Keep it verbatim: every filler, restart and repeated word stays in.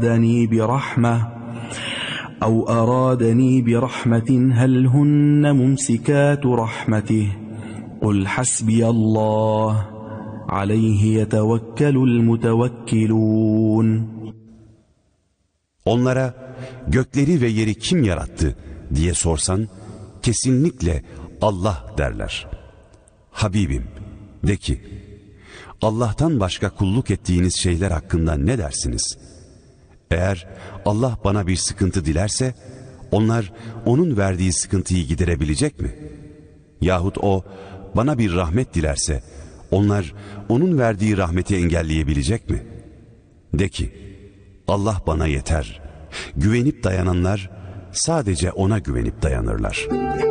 أرادني برحمة أو أرادني برحمة هل هن ممسكات رحمته قل حسبي الله عليه يتوكل المتوكلون. Onlara gökleri ve yeri kim yarattı diye sorsan kesinlikle Allah derler. Habibim de ki, Allah'tan başka kulluk ettiğiniz şeyler hakkında ne dersiniz? Eğer Allah bana bir sıkıntı dilerse, onlar onun verdiği sıkıntıyı giderebilecek mi? Yahut o bana bir rahmet dilerse, onlar onun verdiği rahmeti engelleyebilecek mi? De ki, Allah bana yeter. Güvenip dayananlar sadece ona güvenip dayanırlar.